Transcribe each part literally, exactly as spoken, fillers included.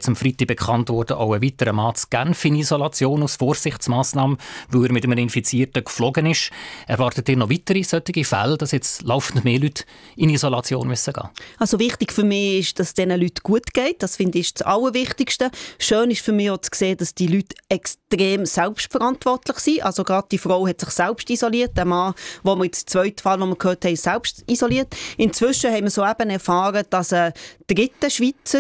jetzt am Freitag bekannt wurde, auch ein weiterer Mann zu Genf in Isolation aus Vorsichtsmaßnahmen, weil er mit einem Infizierten geflogen ist. Erwartet ihr noch weitere solche Fälle, dass jetzt laufend mehr Leute in Isolation müssen gehen? Also wichtig für mich ist, dass es diesen Leuten gut geht. Das finde ich das Allerwichtigste. Schön ist für mich auch zu sehen, dass die Leute extrem selbstverantwortlich sind. Also gerade die Frau hat sich selbst isoliert. Der Mann, wo wir jetzt den zweiten Fall, den wir gehört haben, ist selbst isoliert. Inzwischen haben wir so eben erfahren, dass ein dritter Schweizer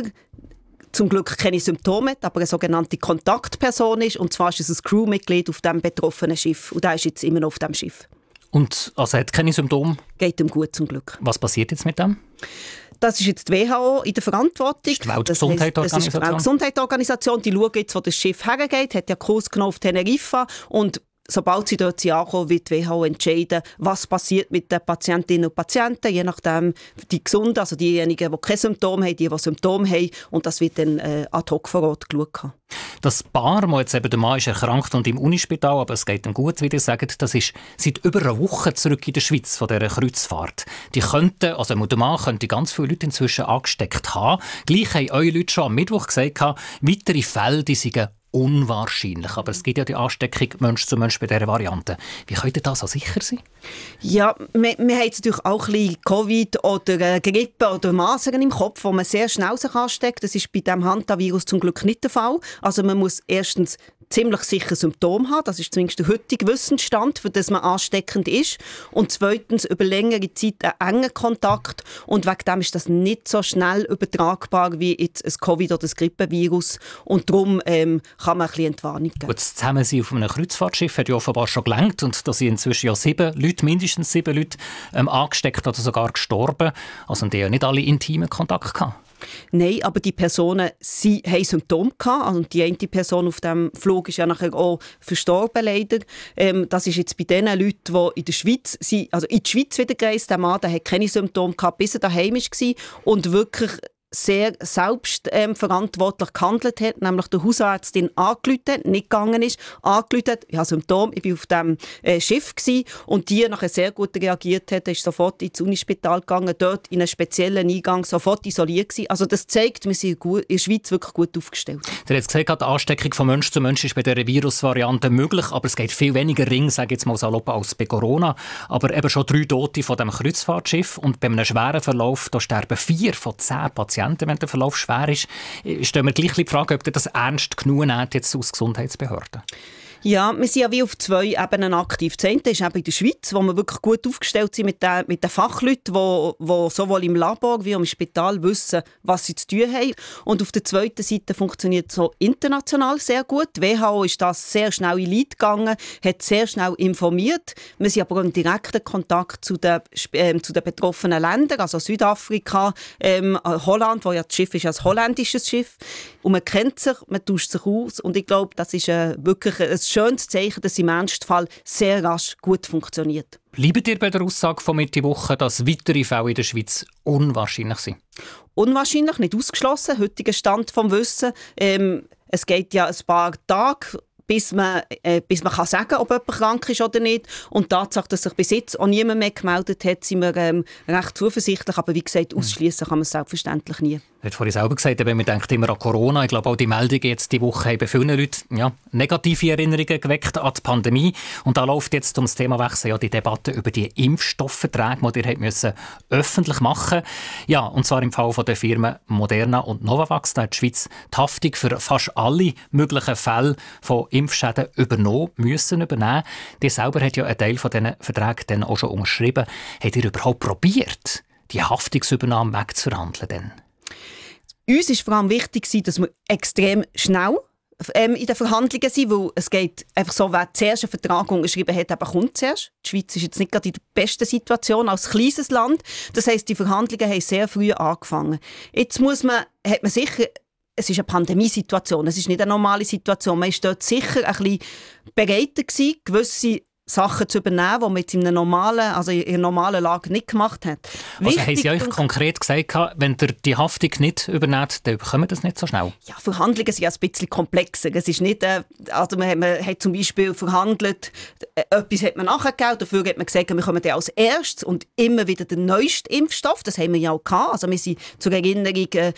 zum Glück keine Symptome hat, aber eine sogenannte Kontaktperson ist. Und zwar ist es ein Crewmitglied auf dem betroffenen Schiff. Und der ist jetzt immer noch auf dem Schiff. Und also hat keine Symptome? Geht ihm gut, zum Glück. Was passiert jetzt mit dem? Das ist jetzt die W H O in der Verantwortung. Das ist die Weltgesundheitsorganisation. Das ist die Weltgesundheitsorganisation. Die schaut jetzt, wo das Schiff hergeht, hat ja Kurs genommen auf Teneriffa. Und sobald sie dort ankommen, wird die W H O entscheiden, was passiert mit den Patientinnen und Patienten, je nachdem die Gesunden, also diejenigen, die keine Symptome haben, die, die Symptome haben. Und das wird dann äh, ad hoc vor Ort geschaut. Das Paar, wo jetzt eben der Mann ist erkrankt und im Unispital, aber es geht ihm gut, wie ihr sagt, das ist seit über einer Woche zurück in der Schweiz von dieser Kreuzfahrt. Die könnten, also der Mann könnte ganz viele Leute inzwischen angesteckt haben. Gleich haben eure Leute schon am Mittwoch gesagt, weitere Fälle, die seien unwahrscheinlich. Aber es gibt ja die Ansteckung Mensch zu Mensch bei dieser Variante. Wie könnt ihr da so sicher sein? Ja, wir, wir haben jetzt natürlich auch ein bisschen Covid oder äh, Grippe oder Masern im Kopf, wo man sehr schnell sich ansteckt. Das ist bei diesem Hantavirus zum Glück nicht der Fall. Also man muss erstens ziemlich sicher Symptome haben. Das ist zumindest der heutige Wissensstand, für das man ansteckend ist. Und zweitens über längere Zeit einen engen Kontakt. Und wegen dem ist das nicht so schnell übertragbar wie jetzt ein Covid- oder ein Grippevirus. Und darum ähm, kann man ein bisschen Entwarnung geben. Gut, das Zusammensein auf einem Kreuzfahrtschiff hat ja offenbar schon gelangt. Und da sind inzwischen ja sieben Leute, mindestens sieben Leute, ähm, angesteckt oder sogar gestorben. Also die haben ja nicht alle intimen Kontakt gehabt. Nein, aber die Personen sie haben Symptome gehabt. Und die eine Person auf dem Flug ist ja nachher auch verstorben, leider. Ähm, das ist jetzt bei den Leuten, die in der Schweiz sind, also in die Schweiz wieder gereist. Der Mann der hat keine Symptome gehabt, bis er daheim war und wirklich sehr selbstverantwortlich ähm, gehandelt hat, nämlich der Hausärztin angerufen hat, nicht gegangen ist, angerufen hat, ich habe Symptome, ich war auf dem äh, Schiff gewesen, und die nachher sehr gut reagiert hat, ist sofort ins Unispital gegangen, dort in einen speziellen Eingang, sofort isoliert gewesen. Also das zeigt, wir sind gut, in der Schweiz wirklich gut aufgestellt. Der hat jetzt gesagt, die Ansteckung von Mensch zu Mensch ist bei dieser Virusvariante möglich, aber es geht viel weniger ring, sage ich jetzt mal salopp, als bei Corona. Aber eben schon drei Tote von dem Kreuzfahrtschiff und bei einem schweren Verlauf, da sterben vier von zehn Patienten, wenn der Verlauf schwer ist. Stellen wir gleich die Frage, ob ihr das ernst genug nehmt jetzt aus Gesundheitsbehörden? Ja, wir sind ja wie auf zwei Ebenen aktiv. Das eine ist eben in der Schweiz, wo wir wirklich gut aufgestellt sind mit den, mit den Fachleuten, die, die sowohl im Labor wie auch im Spital wissen, was sie zu tun haben. Und auf der zweiten Seite funktioniert es so international sehr gut. Die W H O ist das sehr schnell in Lead gegangen, hat sehr schnell informiert. Wir sind aber auch in direkten Kontakt zu den, äh, zu den betroffenen Ländern, also Südafrika, ähm, Holland, wo ja das Schiff ist, ein holländisches Schiff. Und man kennt sich, man tauscht sich aus. Und ich glaube, das ist äh, wirklich ein schönes Zeichen, dass im Ernstfall sehr rasch gut funktioniert. Bleibt ihr bei der Aussage von Mitte Woche, dass weitere Fälle in der Schweiz unwahrscheinlich sind? Unwahrscheinlich, nicht ausgeschlossen. Heutiger Stand vom Wissen. Ähm, es geht ja ein paar Tage, bis man, äh, bis man kann sagen kann, ob jemand krank ist oder nicht. Und die Tatsache, dass sich bis jetzt auch niemand mehr gemeldet hat, sind wir ähm, recht zuversichtlich. Aber wie gesagt, ausschließen kann man es selbstverständlich nie. Du hast vorhin selber gesagt, wenn man denkt immer an Corona. Ich glaube, auch die Meldungen jetzt die Woche haben bei vielen Leuten ja, negative Erinnerungen geweckt an die Pandemie. Und da läuft jetzt um das Themawechsel ja die Debatte über die Impfstoffverträge, die ihr müssen öffentlich machen müssen. Ja, und zwar im Fall von der Firmen Moderna und Novavax. Da hat die Schweiz die Haftung für fast alle möglichen Fälle von Impfschäden übernommen, müssen übernehmen. Die selber hat ja einen Teil von diesen Verträgen dann auch schon unterschrieben. Habt ihr überhaupt probiert, die Haftungsübernahme wegzuverhandeln? Denn? Uns war vor allem wichtig, dass wir extrem schnell ähm, in den Verhandlungen sind, weil es geht einfach so, wer zuerst einen Vertrag unterschrieben hat, eben kommt zuerst. Die Schweiz ist jetzt nicht gerade in der besten Situation als kleines Land. Das heisst, die Verhandlungen haben sehr früh angefangen. Jetzt muss man, hat man sicher, es ist eine Pandemiesituation, es ist nicht eine normale Situation. Man war dort sicher ein bisschen bereiter gewesen, gewisse Sachen zu übernehmen, die man jetzt in einer normalen, also in einer normalen Lage nicht gemacht hat. Also haben Sie euch konkret gesagt, wenn ihr die Haftung nicht übernehmt, dann bekommt ihr das nicht so schnell? Ja, Verhandlungen sind ja ein bisschen komplexer. Es ist nicht, äh, also man, man hat zum Beispiel verhandelt, äh, etwas hat man nachgegeben, dafür hat man gesagt, wir kommen dann als erstes und immer wieder den neuesten Impfstoff. Das haben wir ja auch gehabt. Also wir sind zur Erinnerung äh,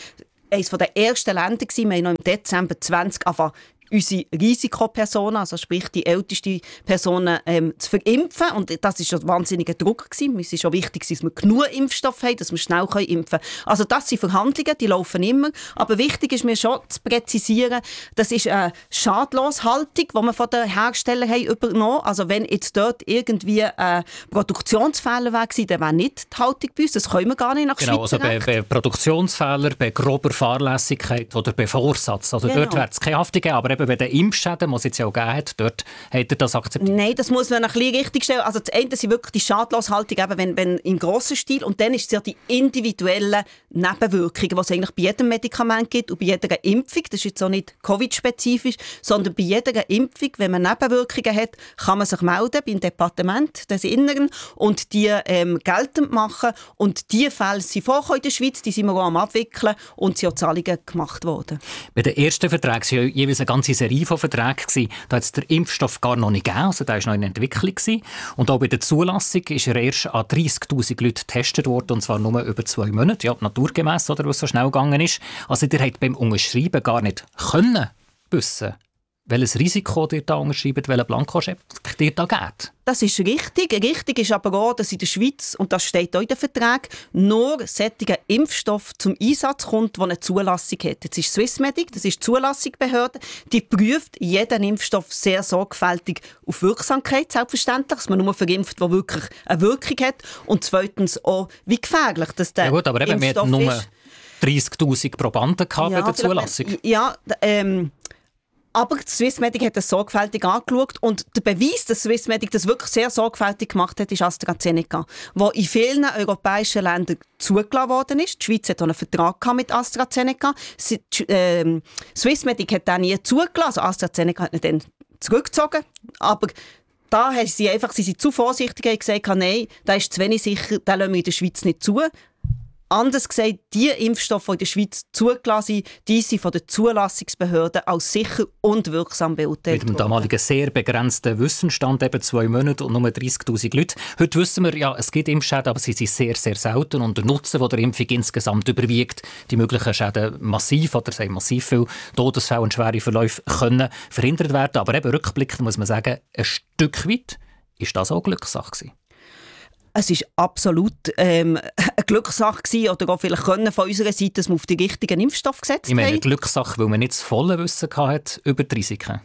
eines der ersten Länder gewesen. Wir haben noch im Dezember zwanzig angefangen, unsere Risikopersonen, also sprich die ältesten Personen, ähm, zu verimpfen. Und das war schon ein wahnsinniger Druck gewesen. Es ist schon wichtig, dass wir genug Impfstoff haben, dass wir schnell impfen können. Also das sind Verhandlungen, die laufen immer. Aber wichtig ist mir schon zu präzisieren, das ist eine Schadloshaltung, die wir von den Herstellern haben übernommen. Also wenn jetzt dort irgendwie ein Produktionsfehler wäre gewesen, dann wäre nicht die Haltung bei uns. Das können wir gar nicht nach genau, Schweizer also bei, bei Produktionsfehler, bei grober Fahrlässigkeit oder bei Vorsatz. Also genau. Dort wäre es keine Haftung geben, aber eben bei den Impfschäden, die es jetzt ja auch gegeben hat, dort hat er das akzeptiert. Nein, das muss man ein bisschen richtig stellen. Also das eine sind wirklich die Schadloshaltung, eben wenn, wenn im grossen Stil, und dann ist es ja die individuellen Nebenwirkungen, die es eigentlich bei jedem Medikament gibt und bei jeder Impfung. Das ist jetzt auch nicht Covid-spezifisch, sondern bei jeder Impfung, wenn man Nebenwirkungen hat, kann man sich melden beim Departement des Inneren und die ähm, geltend machen. Und diese Fälle sind vorher in der Schweiz, die sind wir auch am abwickeln und sind auch Zahlungen gemacht worden. Bei den ersten Verträgen waren ja jeweils eine ganze Serie von Verträgen. Da hat es den Impfstoff gar noch nicht gegeben, also der war noch in Entwicklung. Und auch bei der Zulassung ist er erst an dreissigtausend Leute getestet worden, und zwar nur über zwei Monate, ja, naturgemäss, oder, was so schnell gegangen ist. Also ihr habt beim Unterschreiben gar nicht können wissen, welches Risiko ihr da unterschreibt, welchen Blankoscheck ihr da gebt. Das ist richtig. Richtig ist aber auch, dass in der Schweiz, und das steht auch in den Verträgen, nur solcher Impfstoff zum Einsatz kommt, der eine Zulassung hat. Jetzt ist Swissmedic, das ist die Zulassungsbehörde, die prüft jeden Impfstoff sehr sorgfältig auf Wirksamkeit, selbstverständlich, dass man nur verimpft, der wirklich eine Wirkung hat. Und zweitens auch, wie gefährlich dass der ja gut, aber eben, Impfstoff wir hatten nur ist. dreissigtausend Probanden gehabt Ja, bei der Zulassung. Ja, ähm... Aber Swissmedic hat das sorgfältig angeschaut und der Beweis, dass Swissmedic das wirklich sehr sorgfältig gemacht hat, ist AstraZeneca, wo in vielen europäischen Ländern zugelassen worden ist. Die Schweiz hat auch einen Vertrag mit AstraZeneca. Sie, äh, Swissmedic hat den nie zugelassen, also AstraZeneca hat ihn dann zurückgezogen. Aber da haben sie einfach, sie sind zu vorsichtig und gesagt, nein, der ist zu wenig sicher, den lassen wir in der Schweiz nicht zu. Anders gesagt, die Impfstoffe, die in der Schweiz zugelassen sind, die sind von den Zulassungsbehörden als sicher und wirksam beurteilt Mit dem damaligen sehr begrenzten Wissensstand, eben zwei Monate und nur dreissigtausend Leute. Heute wissen wir, ja, es gibt Impfschäden, aber sie sind sehr, sehr selten und der Nutzen der Impfung insgesamt überwiegt. Die möglichen Schäden massiv oder sagen massiv viele Todesfälle und schwere Verläufe können verhindert werden. Aber eben rückblickend muss man sagen, ein Stück weit ist das auch eine Glückssache gewesen. Es war absolut ähm, eine Glückssache gewesen, oder auch vielleicht können von unserer Seite, dass wir auf die richtigen Impfstoff gesetzt haben. Ich meine, eine Glückssache, weil man nicht das volle Wissen hatte über die Risiken.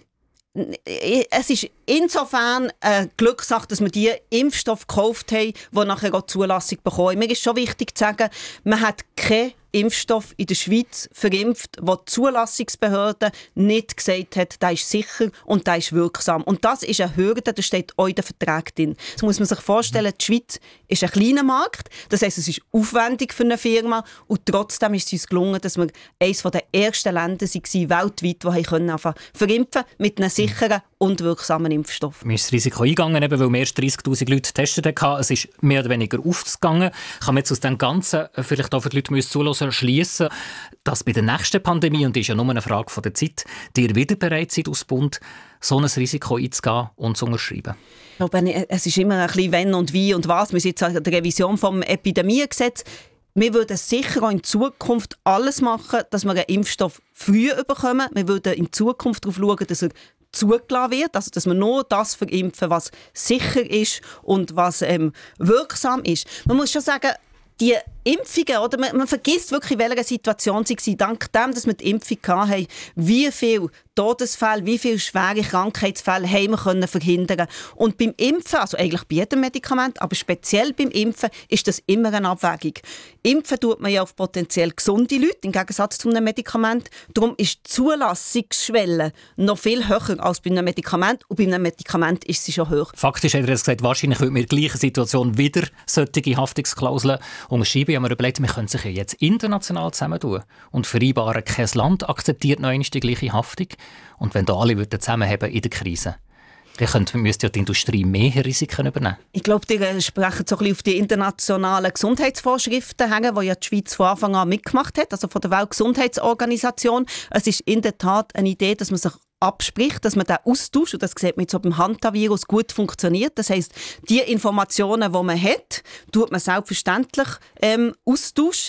Es ist insofern eine Glückssache, dass wir die Impfstoffe gekauft haben, die nachher auch Zulassung bekommen. Mir ist schon wichtig zu sagen, man hat keinen Impfstoff in der Schweiz verimpft, wo die Zulassungsbehörde nicht gesagt hat, der ist sicher und der ist wirksam. Und das ist eine Hürde, das steht auch in den Verträgen drin. Das muss man sich vorstellen, die Schweiz ist ein kleiner Markt, das heisst, es ist aufwendig für eine Firma und trotzdem ist es uns gelungen, dass wir eines der ersten Länder waren weltweit, die können verimpfen mit einem sicheren und wirksamen Impfstoff. Mir ist das Risiko eingegangen, eben, weil wir erst dreissigtausend Leute getestet haben. Es ist mehr oder weniger aufgegangen. Kann man jetzt aus dem Ganzen, vielleicht auch für die Leute, die uns zuhören, schliessen, dass bei der nächsten Pandemie, und das ist ja nur eine Frage von der Zeit, ihr wieder bereit seid, aus Bund so ein Risiko einzugehen und zu unterschreiben? Ich glaube, es ist immer ein bisschen wenn und wie und was. Wir sind jetzt an der Revision des Epidemiegesetzes. Wir würden sicher auch in Zukunft alles machen, dass wir einen Impfstoff früh bekommen. Wir würden in Zukunft darauf schauen, dass er zugelassen wird, also dass wir nur das verimpfen, was sicher ist und was ähm, wirksam ist. Man muss schon sagen, die Impfungen, oder man, man vergisst wirklich, in welcher Situation sie waren. Dank dem, dass wir die Impfung hatten, wie viele Todesfälle, wie viele schwere Krankheitsfälle haben wir können verhindern. Und beim Impfen, also eigentlich bei jedem Medikament, aber speziell beim Impfen, ist das immer eine Abwägung. Impfen tut man ja auf potenziell gesunde Leute, im Gegensatz zu einem Medikament. Darum ist die Zulassungsschwelle noch viel höher als bei einem Medikament. Und bei einem Medikament ist sie schon hoch. Faktisch hat er gesagt, wahrscheinlich würde man in der gleichen Situation wieder solche Haftungsklauseln unterschreiben. Ich habe mir überlegt, wir können sich ja jetzt international zusammentun und vereinbaren, kein Land akzeptiert noch einmal die gleiche Haftung. Und wenn da alle zusammenhaben in der Krise, dann müsste ja die Industrie mehr Risiken übernehmen. Ich glaube, die sprechen so ein bisschen auf die internationalen Gesundheitsvorschriften hängen, die ja die Schweiz von Anfang an mitgemacht hat, also von der Weltgesundheitsorganisation. Es ist in der Tat eine Idee, dass man sich abspricht, dass man den Austausch, und das sieht man jetzt auch beim Hantavirus, gut funktioniert. Das heisst, die Informationen, die man hat, tut man selbstverständlich ähm, austauschen.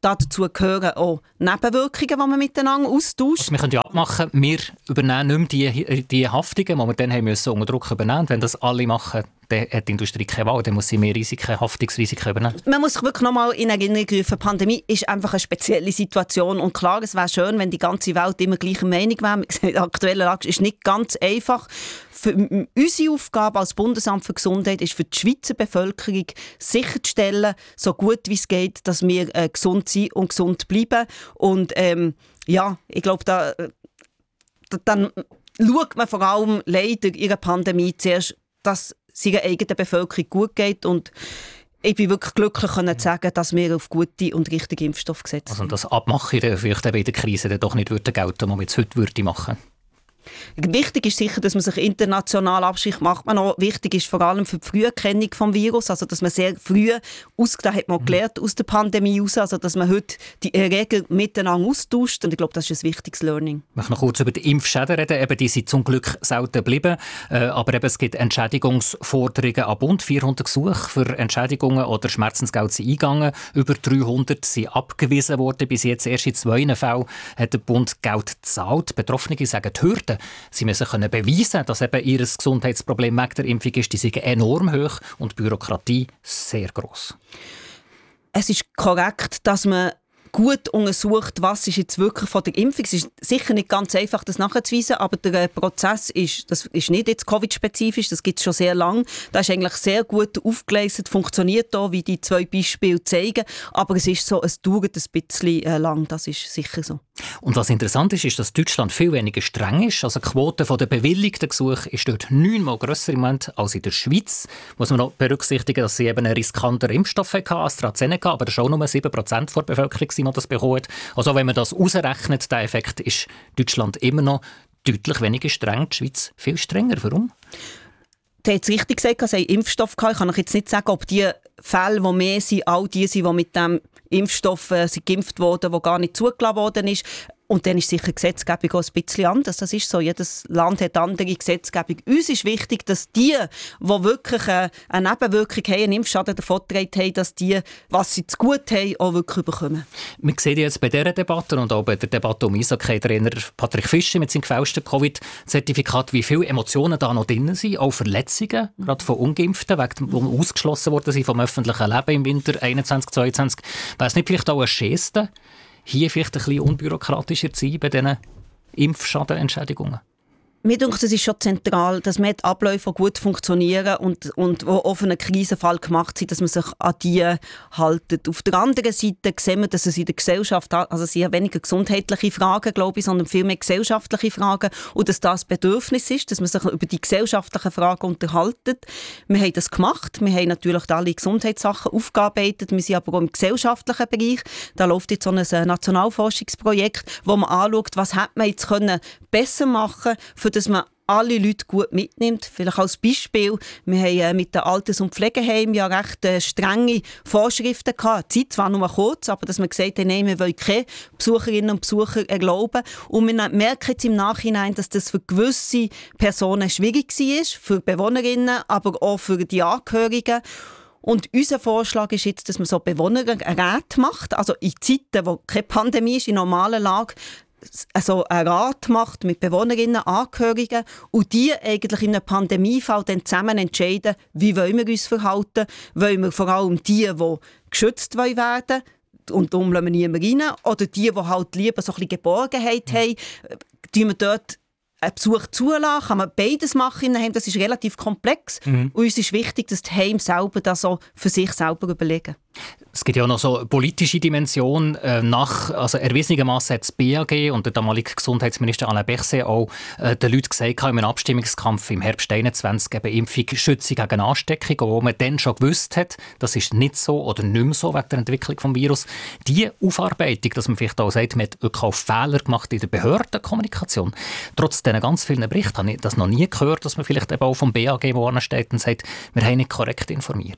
dazu gehören auch Nebenwirkungen, die man miteinander austauscht. Also wir können ja abmachen, wir übernehmen nicht mehr die, die Haftungen, die wir dann haben müssen unter Druck übernehmen. Wenn das alle machen, dann hat die Industrie keine Wahl, dann muss sie mehr Risiken, Haftungsrisiken übernehmen. Man muss sich wirklich noch mal in Erinnerung rufen, die Pandemie ist einfach eine spezielle Situation. Und klar, es wäre schön, wenn die ganze Welt immer gleicher Meinung wäre. Die aktuelle Lage ist nicht ganz einfach. Für unsere Aufgabe als Bundesamt für Gesundheit ist für die Schweizer Bevölkerung sicherzustellen, so gut wie es geht, dass wir äh, gesund sind und gesund bleiben. Und ähm, ja, ich glaube, da, da, dann schaut man vor allem leider in der Pandemie zuerst, dass es ihrer eigenen Bevölkerung gut geht. Und ich bin wirklich glücklich, zu sagen, dass wir auf gute und richtige Impfstoffe gesetzt also sind. das Abmachen vielleicht in der Krise dann doch nicht gelten würde, was man jetzt heute würde machen. Wichtig ist sicher, dass man sich international abspricht. Macht man auch. Wichtig ist vor allem für die Früherkennung des Virus, also dass man sehr früh, aus, da hat man mhm. gelernt aus der Pandemie heraus, also dass man heute die Erreger miteinander austauscht. Und ich glaube, das ist ein wichtiges Learning. Ich möchte noch kurz über die Impfschäden reden. Eben, die sind zum Glück selten geblieben. Äh, aber eben, es gibt Entschädigungsforderungen an Bund. vierhundert Gesuche für Entschädigungen oder Schmerzensgeld sind eingegangen. Über dreihundert sind abgewiesen worden. Bis jetzt erst in zwei Fällen hat der Bund Geld gezahlt. Betroffene sagen, die Hürden, sie müssen können beweisen, dass eben ihr Gesundheitsproblem wegen der Impfung ist, die sind enorm hoch und die Bürokratie sehr gross. Es ist korrekt, dass man gut untersucht, was ist jetzt wirklich von der Impfung. Es ist sicher nicht ganz einfach, das nachzuweisen, aber der Prozess ist, das ist nicht jetzt Covid-spezifisch, das gibt es schon sehr lange. Das ist eigentlich sehr gut aufgeleistet, funktioniert da, wie die zwei Beispiele zeigen, aber es ist so, es dauert ein bisschen äh, lang, das ist sicher so. Und was interessant ist, ist, dass Deutschland viel weniger streng ist. Also die Quote der bewilligten Gesuche ist dort neunmal grösser im Moment als in der Schweiz. Muss man noch berücksichtigen, dass sie eben einen riskanten Impfstoff hatten, AstraZeneca, aber das ist auch nur sieben Prozent der Bevölkerung, die das bekommen. Also wenn man das ausrechnet, der Effekt, ist Deutschland immer noch deutlich weniger streng, die Schweiz viel strenger. Warum? Du hast es richtig gesagt, dass sie einen Impfstoff hatten. Ich kann euch jetzt nicht sagen, ob die Fälle, die mehr sind, all die sind, die mit dem Impfstoff äh, sind geimpft wurden, der gar nicht zugelassen worden ist. Und dann ist sicher die Gesetzgebung auch ein bisschen anders. Das ist so. Jedes Land hat andere Gesetzgebung. Uns ist wichtig, dass die, die wirklich eine Nebenwirkung haben, einen Impfschaden davongetragen haben, dass die, was sie zu gut haben, auch wirklich bekommen. Wir sehen jetzt bei dieser Debatte und auch bei der Debatte um Eishockey-Trainer Patrick Fischer mit seinem gefälschten Covid-Zertifikat, wie viele Emotionen da noch drin sind, auch Verletzungen, mhm. gerade von Ungeimpften, die ausgeschlossen worden sind vom öffentlichen Leben im Winter einundzwanzig zweiundzwanzig. Wäre es nicht vielleicht auch eine Geste, hier vielleicht ein bisschen unbürokratischer zu sein bei diesen Impfschadenentschädigungen? Mir denke, es ist schon zentral, dass man die Abläufe gut funktionieren und, und die auf einen Krisenfall gemacht sind, dass man sich an die hält. Auf der anderen Seite sehen wir, dass es in der Gesellschaft, also es sind ja weniger gesundheitliche Fragen, glaube ich, sondern vielmehr gesellschaftliche Fragen und dass das Bedürfnis ist, dass man sich über die gesellschaftlichen Fragen unterhaltet. Wir haben das gemacht, wir haben natürlich alle Gesundheitssachen aufgearbeitet, wir sind aber auch im gesellschaftlichen Bereich. Da läuft jetzt so ein Nationalforschungsprojekt, wo man anschaut, was hätte man jetzt können besser machen können, dass man alle Leute gut mitnimmt. Vielleicht als Beispiel, wir haben äh, mit den Alters- und Pflegeheimen ja recht äh, strenge Vorschriften gehabt. Die Zeit zwar nur kurz, aber dass wir gesagt haben, nein, wir wollen keine Besucherinnen und Besucher erlauben. Und wir merken jetzt im Nachhinein, dass das für gewisse Personen schwierig war, für Bewohnerinnen, aber auch für die Angehörigen. Und unser Vorschlag ist jetzt, dass man so Bewohnerräte macht, also in Zeiten, wo keine Pandemie ist, in normaler Lage, also einen Rat macht mit Bewohnerinnen, Angehörigen und die eigentlich in einem Pandemiefall dann zusammen entscheiden, wie wollen wir uns verhalten, wollen wir vor allem die, die geschützt werden und darum lassen wir niemanden rein, oder die, die halt lieber so ein bisschen Geborgenheit mhm. haben, tun wir dort einen Besuch zulassen, kann man beides machen. Das ist relativ komplex. Mhm. Und uns ist wichtig, dass die Heime selber das so für sich selber überlegen. Es gibt ja auch noch so eine politische Dimension. Nach, also erwiesenermassen hat das B A G und der damalige Gesundheitsminister Alain Berset auch äh, den Leuten gesagt, in einem Abstimmungskampf im Herbst einundzwanzig, eben Impfung schütze gegen Ansteckung, wo man dann schon gewusst hat, das ist nicht so oder nicht mehr so wegen der Entwicklung des Virus. Die Aufarbeitung, dass man vielleicht auch sagt, man hat wirklich auch Fehler gemacht in der Behördenkommunikation. Trotz diesen ganz vielen Berichten habe ich das noch nie gehört, dass man vielleicht eben auch vom B A G, wo ansteht und sagt, wir haben nicht korrekt informiert.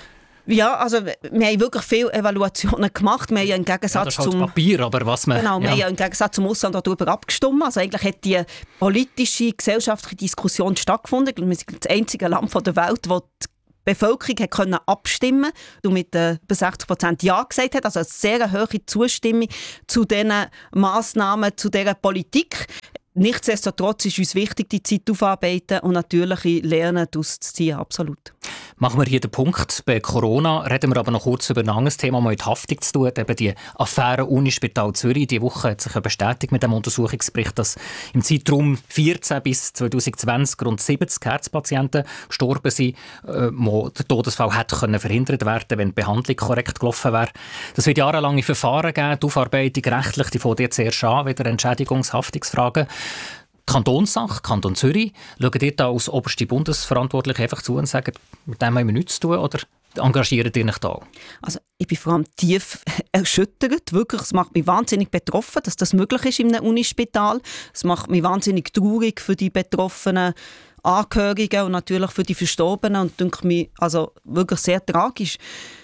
Ja, also wir haben wirklich viele Evaluationen gemacht. Wir haben ja im Gegensatz ja, das ist halt zum Papier, aber was man... Genau, wir ja. haben ja im Gegensatz zum Ausland darüber abgestimmt. Also eigentlich hat die politische, gesellschaftliche Diskussion stattgefunden. Wir sind das einzige Land der Welt, das Bevölkerung konnte abstimmen und mit äh, über sechzig Prozent Ja gesagt hat. Also eine sehr hohe Zustimmung zu diesen Massnahmen, zu dieser Politik. Nichtsdestotrotz ist uns wichtig, die Zeit aufarbeiten und natürliche Lernen daraus zu ziehen. Absolut. Machen wir hier den Punkt. Bei Corona reden wir aber noch kurz über ein anderes Thema, das mit Haftung zu tun hat. Eben die Affäre Unispital Zürich. Diese Woche hat sich bestätigt mit dem Untersuchungsbericht, dass im Zeitraum vierzehn bis zwanzig zwanzig rund siebzig Herzpatienten gestorben sind, äh, wo der Todesfall hätte können verhindert werden, wenn die Behandlung korrekt gelaufen wäre. Das wird jahrelange Verfahren geben. Die Aufarbeitung rechtlich, die fängt jetzt erst an, wieder Entschädigungshaftungsfragen. Kantonssache, Kanton Zürich, schaut ihr da als oberste Bundesverantwortliche einfach zu und sagen, mit dem haben wir nichts zu tun, oder engagiert ihr euch da? Also ich bin vor allem tief erschüttert. Wirklich, es macht mich wahnsinnig betroffen, dass das möglich ist in einem Unispital. Es macht mich wahnsinnig traurig für die betroffenen Angehörigen und natürlich für die Verstorbenen und denke mich also wirklich sehr tragisch.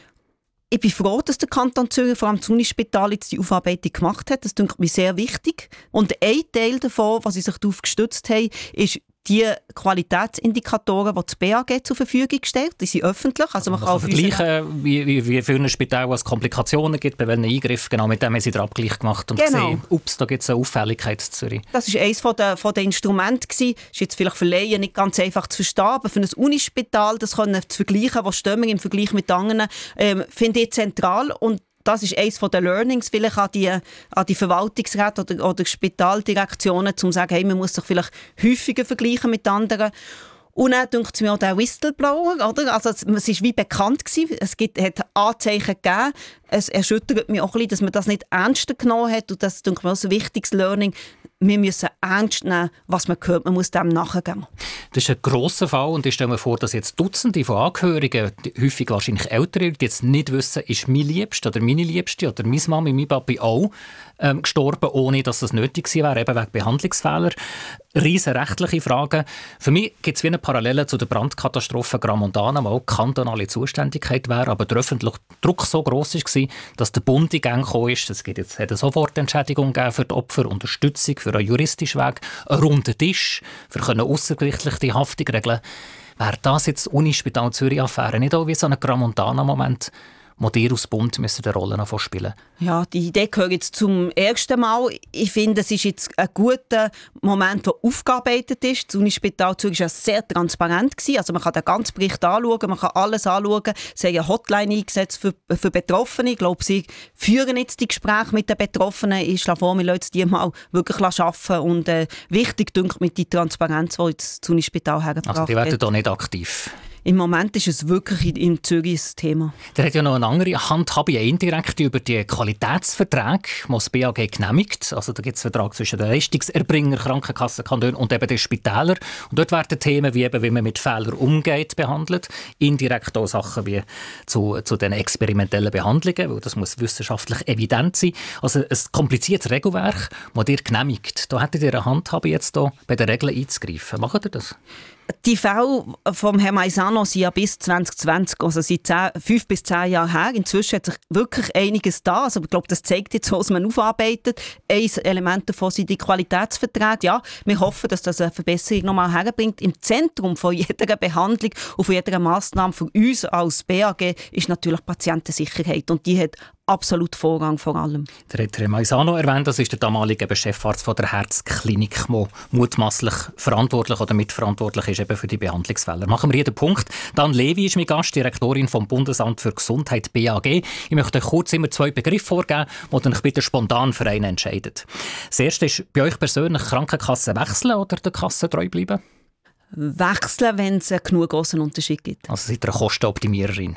Ich bin froh, dass der Kanton Zürich, vor allem das Unispital, jetzt die Aufarbeitung gemacht hat. Das denke mir sehr wichtig. Und ein Teil davon, was sie sich darauf gestützt haben, ist die Qualitätsindikatoren, die das B A G zur Verfügung stellt. Die sind öffentlich. Also man, man kann vergleichen, wie, wie, wie für ein Spital, wo es Komplikationen gibt, bei welchen Eingriffen. Genau, mit dem haben sie den Abgleich gemacht und genau. gesehen, ups, da gibt es eine Auffälligkeit in Zürich. Das war eines der, von den Instrumenten. Das ist jetzt vielleicht für Laien nicht ganz einfach zu verstehen, aber für ein Unispital das können zu vergleichen, was stehen wir im Vergleich mit anderen, ähm, finde ich zentral. Und das ist eines der Learnings vielleicht an die, an die Verwaltungsräte oder, oder Spitaldirektionen, um zu sagen, hey, man muss sich vielleicht häufiger vergleichen mit anderen. Und dann denkt es mir auch der Whistleblower, oder? Also es, es ist wie bekannt gewesen, es gibt, hat Anzeichen gegeben. Es erschüttert mich auch ein bisschen, dass man das nicht ernster genommen hat. Und das denke ich mir auch ein wichtiges Learning. Wir müssen ernst nehmen, was man hört. Man muss dem nachgehen. Das ist ein grosser Fall und ich stelle mir vor, dass jetzt Dutzende von Angehörigen, häufig wahrscheinlich Ältere, die jetzt nicht wissen, ist mein Liebster oder meine Liebste oder meine Mami, mein Papi auch ähm, gestorben, ohne dass das nötig gewesen wäre, eben wegen Behandlungsfehler. Riesen rechtliche Fragen. Für mich gibt es wie eine Parallele zu der Brandkatastrophe Gramontana, wo auch kantonale Zuständigkeit wäre, aber der öffentliche Druck so gross war, dass der Bund in Gang gekommen ist. Es gibt jetzt eine Sofortentschädigung für die Opfer, Unterstützung für einen juristischen Weg, einen runden Tisch, für eine aussergerichtliche Haftung regeln. Wäre das jetzt Unispital Zürich-Affäre nicht auch wie so ein Gramontana-Moment, wo ihr aus Bund müssen eine Rolle spielen? Ja, die Idee gehört jetzt zum ersten Mal. Ich finde, es ist jetzt ein guter Moment, der aufgearbeitet ist. Das Unispital Zürich war ja sehr transparent. Also man kann den ganzen Bericht anschauen, man kann alles anschauen. Sie haben eine Hotline eingesetzt für, für Betroffene. Ich glaube, sie führen jetzt die Gespräche mit den Betroffenen. Ich schlage vor, wir lassen die mal wirklich arbeiten. Und äh, wichtig, denke ich, mit der Transparenz, die jetzt das Unispital hergebracht hat. Also die werden hier nicht aktiv? Im Moment ist es wirklich in Zürich ein Thema. Der hat ja noch eine andere Handhabe, eine indirekte über die Qualitätsverträge, die das B A G genehmigt. Also da gibt es einen Vertrag zwischen den Leistungserbringer, Krankenkassenkantonen und eben den Spitälern. Und dort werden Themen wie, eben, wie man mit Fehlern umgeht behandelt. Indirekt auch Sachen wie zu, zu den experimentellen Behandlungen, weil das muss wissenschaftlich evident sein. Also ein kompliziertes Regelwerk, das ihr genehmigt. Da hättet ihr eine Handhabe, jetzt hier bei den Regeln einzugreifen. Macht ihr das? Die Fälle vom Herrn Maisano sind ja bis zwanzig zwanzig, also seit zehn, fünf bis zehn Jahren her. Inzwischen hat sich wirklich einiges da. Also ich glaube, das zeigt jetzt, was man aufarbeitet. Ein Element davon sind die Qualitätsverträge. Ja, wir hoffen, dass das eine Verbesserung nochmal herbringt. Im Zentrum von jeder Behandlung und von jeder Massnahme für uns als B A G ist natürlich Patientensicherheit. Und die hat absolut Vorrang vor allem. Der hat Herr Maisano erwähnt, das ist der damalige Chefarzt von der Herzklinik, der mutmaßlich verantwortlich oder mitverantwortlich ist eben für die Behandlungsfälle. Machen wir hier den Punkt. Dan Levi ist mein Gast, Direktorin vom Bundesamt für Gesundheit B A G. Ich möchte euch kurz immer zwei Begriffe vorgeben, die ihr euch bitte spontan für einen entscheidet. Das erste ist bei euch persönlich Krankenkasse wechseln oder der Kasse treu bleiben? Wechseln, wenn es einen genug grossen Unterschied gibt. Also seid ihr eine Kostenoptimiererin?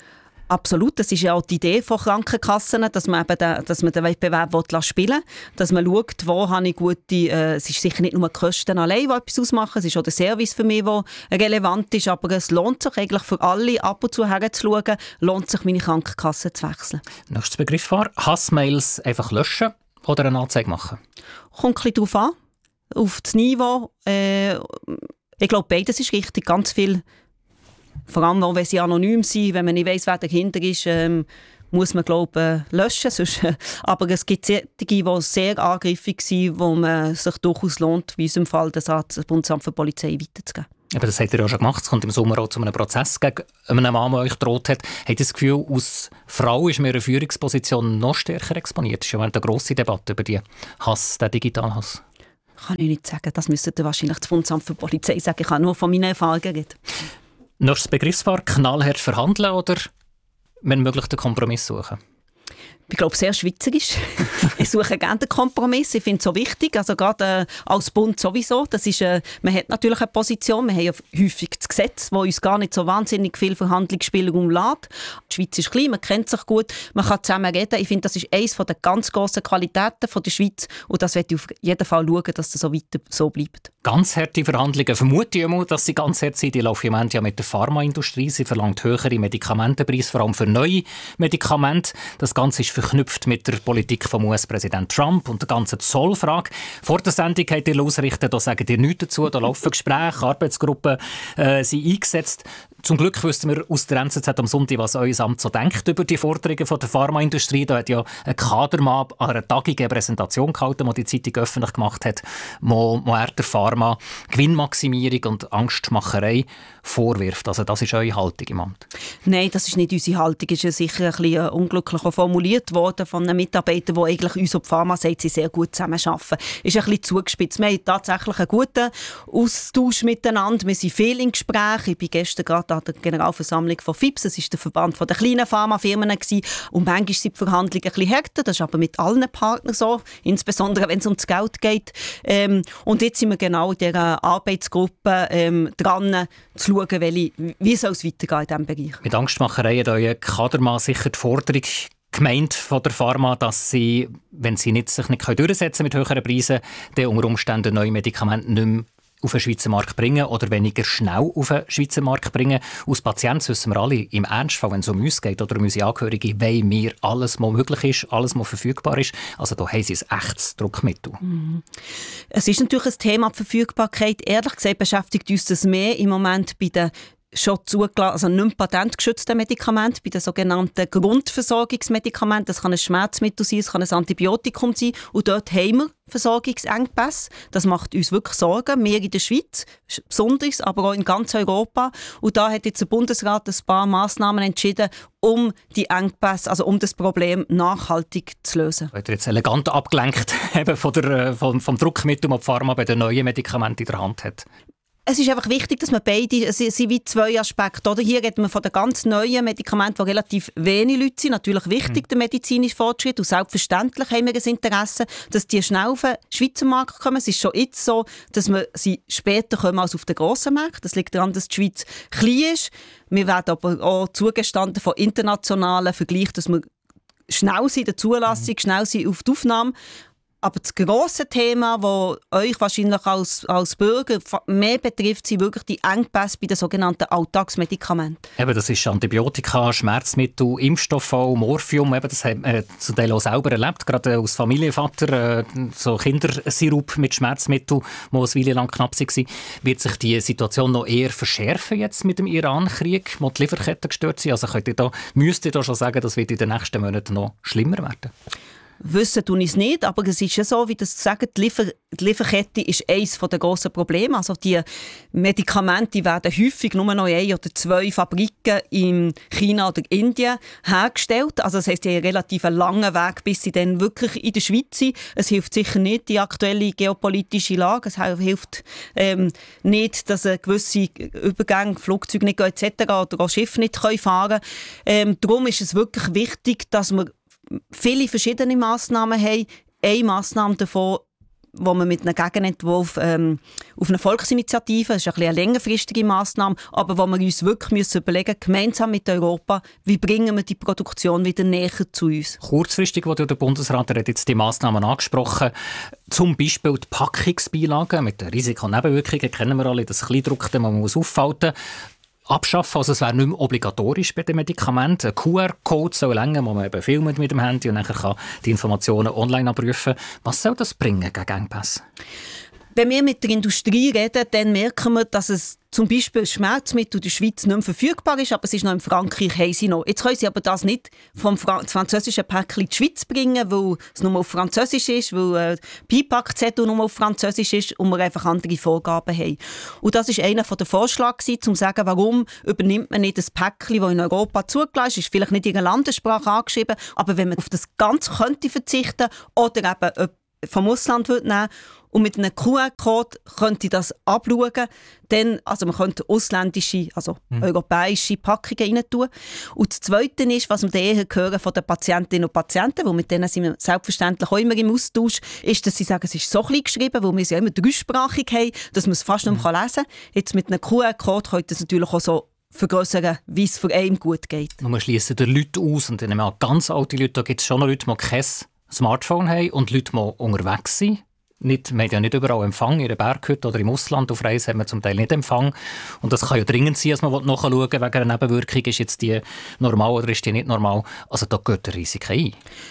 Absolut, das ist ja auch die Idee von Krankenkassen, dass man, eben den, dass man den Wettbewerb spielen will, dass man schaut, wo habe ich gute, äh, es ist sicher nicht nur die Kosten allein, die etwas ausmachen, es ist auch der Service für mich, der relevant ist, aber es lohnt sich eigentlich für alle, ab und zu herzuschauen, lohnt sich, meine Krankenkasse zu wechseln. Nächster Begriff war, Hassmails einfach löschen oder eine Anzeige machen? Kommt ein bisschen darauf an, auf das Niveau. Äh, ich glaube, beides ist richtig, ganz viel. Vor allem auch, wenn sie anonym sind, wenn man nicht weiss, wer dahinter ist, ähm, muss man, glaube ich, löschen. Sonst, äh, aber es gibt solche, die sehr angriffig sind, wo man sich durchaus lohnt, wie in unserem Fall das Bundesamt für Polizei weiterzugeben. Aber das habt ihr ja schon gemacht. Es kommt im Sommer auch zu einem Prozess gegen einen Mann, der euch gedroht hat. Habt ihr das Gefühl, als Frau ist mir eine Führungsposition noch stärker exponiert? Das ist ja eine grosse Debatte über die Hass, den Digitalhass. Kann ich nicht sagen. Das müsste wahrscheinlich das Bundesamt für Polizei sagen. Ich kann nur von meinen Erfahrungen reden. Noch das Begriffspaar knallhart verhandeln oder wenn möglich den Kompromiss suchen? Ich glaube, sehr schweizerisch. Ich suche gerne den Kompromiss. Ich finde es so wichtig. Also gerade äh, als Bund sowieso. Das ist, äh, man hat natürlich eine Position. Wir haben ja häufig das Gesetz, das uns gar nicht so wahnsinnig viel Verhandlungsspielraum lässt. Die Schweiz ist klein, man kennt sich gut, man kann zusammen reden. Ich finde, das ist eines der ganz grossen Qualitäten von der Schweiz. Und das werde ich auf jeden Fall schauen, dass das so weiter so bleibt. Ganz harte Verhandlungen. Vermute ich mal, dass sie ganz hart sind. Die laufen im Moment ja mit der Pharmaindustrie. Sie verlangt höhere Medikamentenpreise, vor allem für neue Medikamente. Das Ganze ist verknüpft mit der Politik vom U S-Präsident Trump und der ganzen Zollfrage. Vor der Sendung habt ihr ausrichten, da sagen ihr nichts dazu, da laufen Gespräche, Arbeitsgruppen äh, sind eingesetzt. Zum Glück wussten wir aus der N Z Z am Sonntag, was euer Amt so denkt über die Forderungen von der Pharmaindustrie. Da hat ja ein Kadermann an einer Tagung eine Präsentation gehalten, die die Zeitung öffentlich gemacht hat, wo, wo er der Pharma Gewinnmaximierung und Angstmacherei vorwirft. Also das ist eure Haltung im Amt? Nein, das ist nicht unsere Haltung. Es ist sicher ein bisschen unglücklich formuliert worden von einem Mitarbeiter, der eigentlich uns auf die Pharma sagt, sie sehr gut zusammenarbeiten. Ist ein bisschen zugespitzt. Wir haben tatsächlich einen guten Austausch miteinander. Wir sind viel in Gesprächen. Ich bin gestern gerade an der Generalversammlung von F I P S, das ist der Verband der kleinen Pharmafirmen gewesen. Und manchmal sind die Verhandlungen ein bisschen härter. Das ist aber mit allen Partnern so, insbesondere wenn es ums Geld geht. Ähm, und jetzt sind wir genau in dieser Arbeitsgruppe ähm, dran, zu schauen, welche, wie soll es weitergehen in diesem Bereich. Mit Angstmacherei hat euer Kadermann sicher die Forderung gemeint von der Pharma, dass sie, wenn sie nicht, sich nicht durchsetzen mit höheren Preisen, dann unter Umständen neue Medikamente nicht mehr auf den Schweizer Markt bringen oder weniger schnell auf den Schweizer Markt bringen. Als Patient wissen wir alle, im Ernstfall, wenn es um uns geht oder um unsere Angehörigen, wollen wir alles, was möglich ist, alles, was verfügbar ist. Also da haben sie ein echtes Druckmittel. Mhm. Es ist natürlich ein Thema, die Verfügbarkeit. Ehrlich gesagt beschäftigt uns das mehr im Moment bei den schon zugelassen, also nicht mehr patentgeschützte Medikamente, bei den sogenannten Grundversorgungsmedikamenten. Das kann ein Schmerzmittel sein, es kann ein Antibiotikum sein. Und dort haben wir Versorgungsengpässe. Das macht uns wirklich Sorgen. Wir in der Schweiz, besonders, aber auch in ganz Europa. Und da hat jetzt der Bundesrat ein paar Massnahmen entschieden, um die Engpässe, also um das Problem nachhaltig zu lösen. Wird jetzt elegant abgelenkt eben von der, von, vom Druckmittel, das die Pharma bei den neuen Medikamenten in der Hand hat. Es ist einfach wichtig, dass man beide, es sind wie zwei Aspekte. Oder? Hier reden wir von den ganz neuen Medikamenten, die relativ wenig Leute sind. Natürlich wichtig, mhm. der medizinische Fortschritt. Und selbstverständlich haben wir ein Interesse, dass die schnell auf den Schweizer Markt kommen. Es ist schon jetzt so, dass wir sie später kommen als auf den grossen Markt. Das liegt daran, dass die Schweiz klein ist. Wir werden aber auch zugestanden von internationalen Vergleichen, dass wir schnell sind in der Zulassung, mhm. schnell sind auf die Aufnahme. Aber das grosse Thema, das euch wahrscheinlich als, als Bürger mehr betrifft, sind wirklich die Engpässe bei den sogenannten Alltagsmedikamenten. Eben, das ist Antibiotika, Schmerzmittel, Impfstoffe, Morphium. Eben, das haben wir zum Teil auch selber erlebt, gerade als Familienvater. Äh, so Kindersirup mit Schmerzmitteln, die eine Weile lang knapp waren. Wird sich die Situation noch eher verschärfen jetzt mit dem Iran-Krieg, wo die Lieferketten gestört sind? Also könnt ihr da, müsst ihr da schon sagen, das wird in den nächsten Monaten noch schlimmer werden? Wissen tun ich es nicht, aber es ist ja so, wie das sagen, die, Liefer die Lieferkette ist eines der grossen Probleme. Also die Medikamente werden häufig nur noch ein oder zwei Fabriken in China oder Indien hergestellt. Also das heisst, sie haben einen relativ langen Weg, bis sie dann wirklich in der Schweiz sind. Es hilft sicher nicht die aktuelle geopolitische Lage. Es hilft ähm, nicht, dass eine gewisse Übergänge, Flugzeuge nicht gehen et cetera oder auch Schiffe nicht fahren können. Ähm, darum ist es wirklich wichtig, dass wir viele verschiedene Massnahmen haben. Eine Massnahme davon, wo wir mit einem Gegenentwurf ähm, auf eine Volksinitiative, das ist ein bisschen eine längerfristige Massnahme, aber wo wir uns wirklich müssen überlegen müssen, gemeinsam mit Europa, wie bringen wir die Produktion wieder näher zu uns. Kurzfristig wurde der Bundesrat, der hat jetzt die Massnahmen angesprochen, zum Beispiel die Packungsbeilagen mit den Risiken und Nebenwirkungen, kennen wir alle, das Kleindruckte, man muss aufhalten. Abschaffen, also es wäre nicht mehr obligatorisch bei den Medikamenten. Ein Q R-Code soll länger, wo man eben filmt mit dem Handy und dann kann die Informationen online abrufen. Was soll das bringen gegen Engpässe? Wenn wir mit der Industrie reden, dann merken wir, dass es zum Beispiel Schmerzmittel in der Schweiz nicht mehr verfügbar ist, aber es ist noch in Frankreich, haben sie noch. Jetzt können sie aber das nicht vom Fra- französischen Päckchen in die Schweiz bringen, weil es nur auf Französisch ist, weil äh, die Beipackzettel nur auf Französisch ist und wir einfach andere Vorgaben haben. Und das war einer der Vorschläge, um zu sagen, warum übernimmt man nicht das Päckchen, das in Europa zugelassen ist, ist vielleicht nicht in ihrer Landessprache angeschrieben, aber wenn man auf das ganz könnte verzichten oder eben vom Ausland würde nehmen und mit einem Q R-Code könnte das abschauen, dann, also man könnte ausländische, also mhm. europäische Packungen rein tun. Und das Zweite ist, was wir eher hören von den Patientinnen und Patienten, weil mit denen sind wir selbstverständlich auch immer im Austausch, ist, dass sie sagen, es ist so klein geschrieben, weil wir es ja immer dreisprachig haben, dass man es fast nicht mehr lesen kann. Jetzt mit einem Q R-Code könnte es natürlich auch so vergrössern, wie es für einen gut geht. Und wir schliessen die Leute aus und dann ganz alte Leute, da gibt es schon noch Leute, die kein Smartphone haben und Leute, die unterwegs sind. Nicht, wir haben ja nicht überall Empfang, in der Berghütte oder im Ausland. Auf Reisen haben wir zum Teil nicht Empfang. Und das kann ja dringend sein, dass man nachschauen will, wegen einer Nebenwirkung, ist jetzt die normal oder ist die nicht normal. Also da geht der Risiko ein.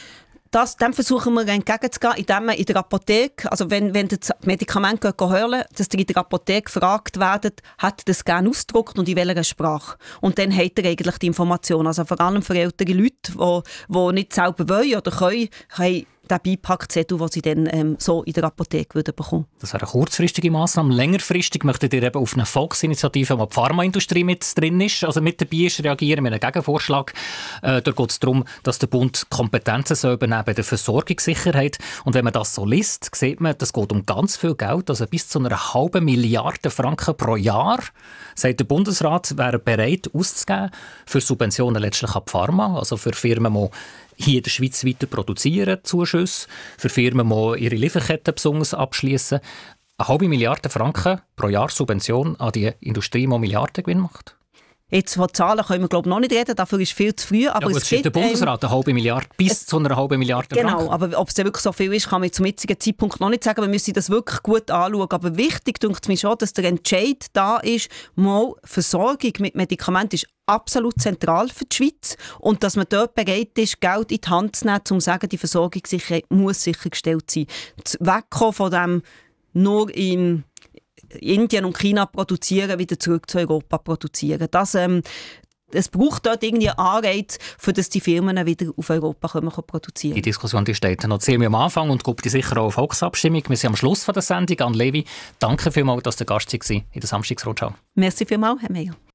Das, dem versuchen wir entgegenzugehen, indem man in der Apotheke, also wenn, wenn das Medikament hören, dass ihr in der Apotheke gefragt werdet, hat das gerne ausgedruckt und in welcher Sprache. Und dann hat er eigentlich die Information. Also vor allem für ältere Leute, die, die nicht selber wollen oder können, haben den Beipackzettel, den sie dann ähm, so in der Apotheke würden bekommen. Das wäre eine kurzfristige Massnahme. Längerfristig möchtet ihr eben auf eine Volksinitiative, wo die Pharmaindustrie mit drin ist, also mit dabei ist, reagieren mit einem Gegenvorschlag. Äh, da geht es darum, dass der Bund Kompetenzen soll übernehmen bei der Versorgungssicherheit. Und wenn man das so liest, sieht man, das geht um ganz viel Geld, also bis zu einer halben Milliarde Franken pro Jahr, sagt der Bundesrat, wäre bereit auszugeben für Subventionen letztlich an die Pharma, also für Firmen, die hier in der Schweiz weiter produzieren, Zuschüsse, für Firmen, die ihre Lieferketten besonders abschließen. Eine halbe Milliarde Franken pro Jahr Subvention an die Industrie, die Milliardengewinn macht. Jetzt von Zahlen können wir glaube ich, noch nicht reden, dafür ist viel zu früh. Aber ja, es gibt der Bundesrat eine halbe Milliarde bis zu einer halben Milliarde Genau, Franken. aber ob es wirklich so viel ist, kann man zum jetzigen Zeitpunkt noch nicht sagen. Wir müssen das wirklich gut anschauen. Aber wichtig denke mir schon, dass der Entscheid da ist, mal Versorgung mit Medikamenten ist absolut zentral für die Schweiz und dass man dort bereit ist, Geld in die Hand zu nehmen, um zu sagen, die Versorgungssicherheit muss sichergestellt sein. Wegkommen von dem nur in Indien und China produzieren, wieder zurück zu Europa produzieren. Das, ähm, es braucht dort irgendwie einen Anreiz, für dass die Firmen wieder auf Europa kommen, produzieren können. Die Diskussion die steht noch ziemlich am Anfang und gibt sicher auch eine Volksabstimmung. Wir sind am Schluss von der Sendung. Anne Levi, danke vielmals, dass du Gast warst in der Samstagsrundschau. Merci vielmals, Herr Meier.